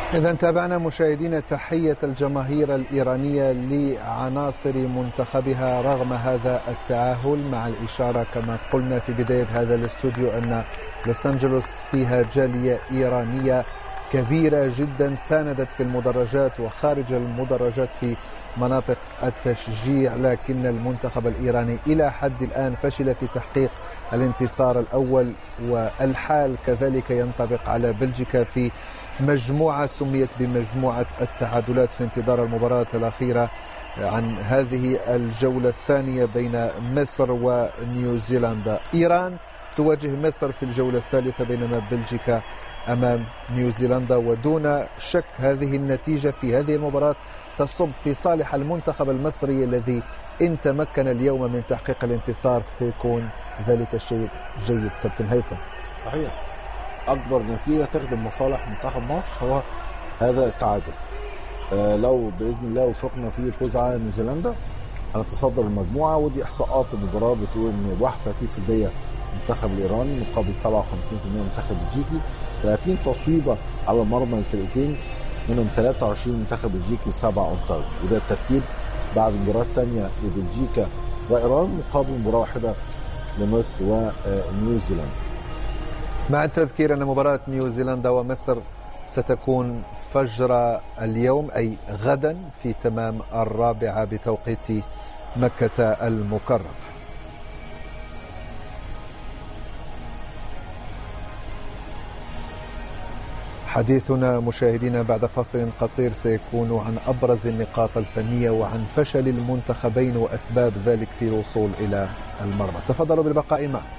إذا تابعنا مشاهدينا تحية الجماهير الإيرانية لعناصر منتخبها رغم هذا التعاهل، مع الإشارة كما قلنا في بداية هذا الاستوديو أن لوس أنجلوس فيها جالية إيرانية كبيرة جدا ساندت في المدرجات وخارج المدرجات في مناطق التشجيع، لكن المنتخب الإيراني إلى حد الآن فشل في تحقيق الانتصار الأول، والحال كذلك ينطبق على بلجيكا في مجموعة سميت بمجموعة التعادلات في انتظار المباراة الأخيرة عن هذه الجولة الثانية بين مصر ونيوزيلندا. إيران تواجه مصر في الجولة الثالثة، بينما بلجيكا أمام نيوزيلندا، ودون شك هذه النتيجة في هذه المباراة تصب في صالح المنتخب المصري الذي إن تمكن اليوم من تحقيق الانتصار سيكون ذلك الشيء جيد. كابتن هيثم، صحيح، أكبر نتيجة تخدم مصالح منتخب مصر هو هذا التعادل. لو بإذن الله وفقنا في الفوز على نيوزيلندا هنتصدر المجموعة، ودي إحصاءات المباراة بتقول إن 31% المنتخب الإيراني مقابل 57% المنتخب البلجيكي، 30 تصويبة على مرمى الفرقتين، منهم 23 منتخب بلجيكي 7 اون تارجت، وده الترتيب بعد مباراة تانية لبلجيكا وإيران مقابل مباراة واحدة لمصر ونيوزيلندا. مع التذكير أن مباراة نيوزيلندا ومصر ستكون فجر اليوم أي غدا في تمام 4 بتوقيت مكة المكرمة. حديثنا مشاهدينا بعد فاصل قصير سيكون عن أبرز النقاط الفنية وعن فشل المنتخبين وأسباب ذلك في الوصول إلى المرمى. تفضلوا بالبقاء معنا.